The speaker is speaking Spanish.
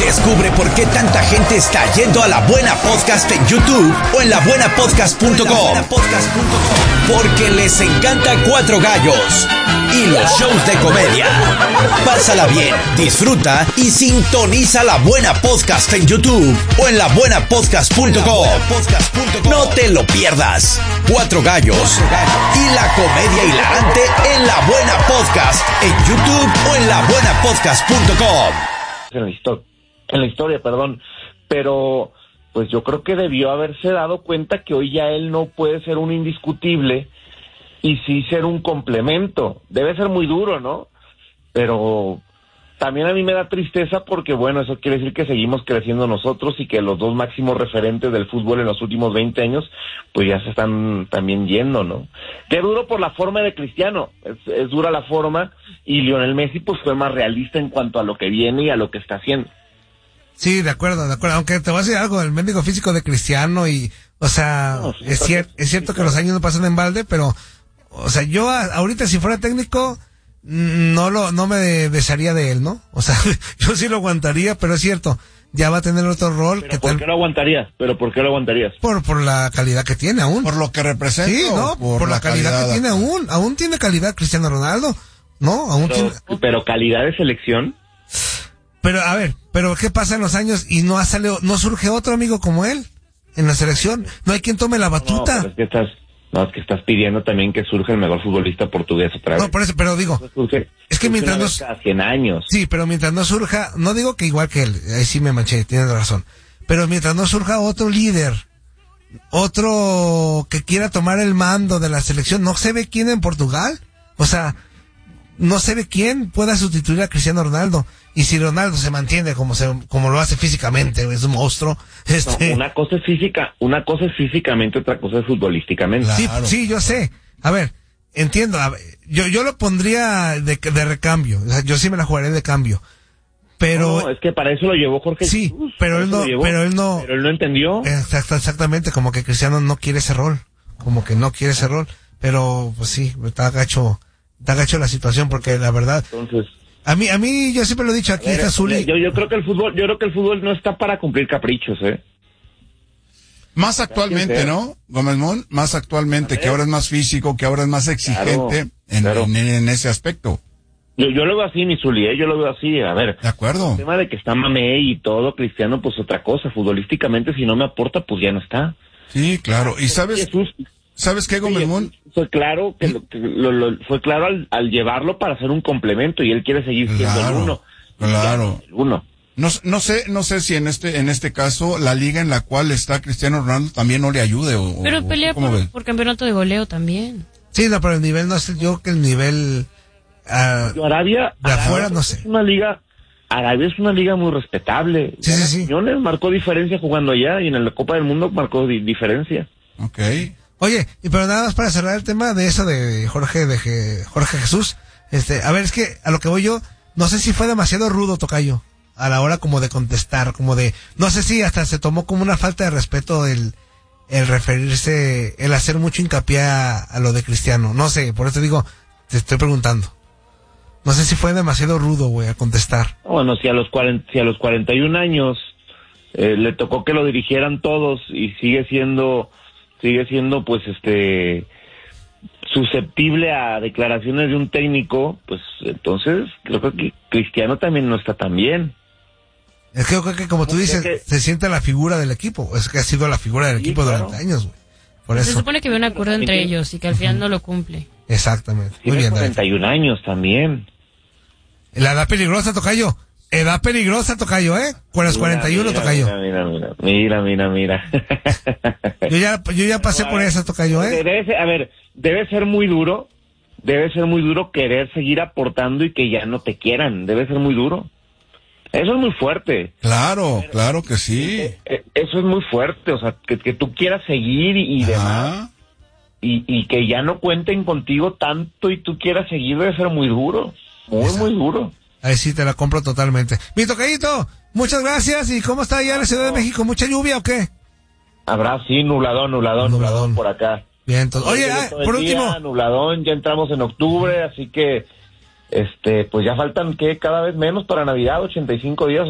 Descubre por qué tanta gente está yendo a La Buena Podcast en YouTube o en labuenapodcast.com. Porque les encanta Cuatro Gallos y los shows de comedia. Pásala bien, disfruta y sintoniza La Buena Podcast en YouTube o en labuenapodcast.com. No te lo pierdas. Cuatro Gallos y la comedia hilarante en La Buena Podcast en YouTube o en labuenapodcast.com. En la historia, pero pues yo creo que debió haberse dado cuenta que hoy ya él no puede ser un indiscutible y sí ser un complemento. Debe ser muy duro, ¿no? Pero también a mí me da tristeza porque, bueno, eso quiere decir que seguimos creciendo nosotros y que los dos máximos referentes del fútbol en los últimos 20 años, pues ya se están también yendo, ¿no? Qué duro por la forma de Cristiano, es dura la forma, y Lionel Messi pues fue más realista en cuanto a lo que viene y a lo que está haciendo. Sí, de acuerdo, aunque te voy a decir algo, el mendigo físico de Cristiano y, o sea, no, es cierto que los años no pasan en balde, pero, o sea, yo ahorita si fuera técnico, no me desearía de él, ¿no? O sea, yo sí lo aguantaría, pero es cierto, ya va a tener otro rol. ¿Pero por qué lo aguantarías? Por la calidad que tiene aún. Por lo que representa. Sí, no, por la calidad que tiene aún tiene calidad Cristiano Ronaldo, ¿no? Pero calidad de selección. Pero, a ver, ¿qué pasa en los años y no surge otro amigo como él en la selección? No hay quien tome la batuta. No, es que estás pidiendo también que surja el mejor futbolista portugués otra vez. No, por eso, pero digo, es que mientras no... Cada 100 años. Sí, pero mientras no surja, no digo que igual que él, ahí sí me manché, tienes razón. Pero mientras no surja otro líder, otro que quiera tomar el mando de la selección, no se ve quién en Portugal. O sea, no se ve quién pueda sustituir a Cristiano Ronaldo. Y si Ronaldo se mantiene como lo hace físicamente, es un monstruo. No, una cosa es físicamente, otra cosa es futbolísticamente. Claro. Sí, yo sé. A ver, entiendo. Yo lo pondría de recambio. O sea, yo sí me la jugaré de cambio. Pero no, es que para eso lo llevó Jorge. Sí, Jesús, pero él no entendió. Exactamente, como que Cristiano no quiere ese rol. Pero pues sí, está gacho la situación porque la verdad. Entonces, a mí yo siempre lo he dicho, aquí está Zuli. Yo creo que el fútbol no está para cumplir caprichos, Más actualmente, ¿no? Gómez Mon, más actualmente, que ahora es más físico, que ahora es más exigente en ese aspecto. Yo lo veo así, mi Zuli, yo lo veo así, a ver. De acuerdo. El tema de que está Mamé y todo, Cristiano, pues otra cosa, futbolísticamente si no me aporta, pues ya no está. Sí, claro, y ¿sabes qué, Gómez Mon? Fue claro fue claro al llevarlo para hacer un complemento y él quiere seguir siendo el uno. Claro. El uno. No sé si en este caso la liga en la cual está Cristiano Ronaldo también no le ayude pero pelea por campeonato de goleo también. Sí, no, pero el nivel no es yo que el nivel Arabia de afuera no sé. Arabia es una liga muy respetable. Sí. Quiñones marcó diferencia jugando allá y en la Copa del Mundo marcó diferencia. Okay. Oye, pero nada más para cerrar el tema de eso de Jorge Jesús, a ver, es que a lo que voy yo, no sé si fue demasiado rudo, tocayo, a la hora como de contestar, no sé si hasta se tomó como una falta de respeto el referirse, el hacer mucho hincapié a lo de Cristiano, no sé, por eso digo, te estoy preguntando. No sé si fue demasiado rudo, güey, a contestar. Bueno, si a los 41 años le tocó que lo dirigieran todos y sigue siendo pues susceptible a declaraciones de un técnico, pues entonces creo que Cristiano también no está tan bien. Es que yo creo que como tú dices, se siente la figura del equipo, es que ha sido la figura del equipo durante años, güey. Por eso. Se supone que había un acuerdo entre ellos y que al final no lo cumple. Exactamente. Muy bien, 41 años también. La edad peligrosa, tocayo. Edad peligrosa, tocayo, con los 41, tocayo. Mira. Yo ya pasé por esa, tocayo, Debe ser muy duro querer seguir aportando y que ya no te quieran, debe ser muy duro. Eso es muy fuerte. Claro que sí. Eso es muy fuerte, o sea, que tú quieras seguir y demás. Y que ya no cuenten contigo tanto y tú quieras seguir debe ser muy duro. Muy duro. Ahí sí te la compro totalmente. Mi tocayito, muchas gracias. ¿Y cómo está allá en la Ciudad de México? ¿Mucha lluvia o qué? Habrá, sí, nubladón por acá. Bien, entonces. Oye, por último. Nubladón, ya entramos en octubre, así que, pues ya faltan cada vez menos para Navidad, 85 días.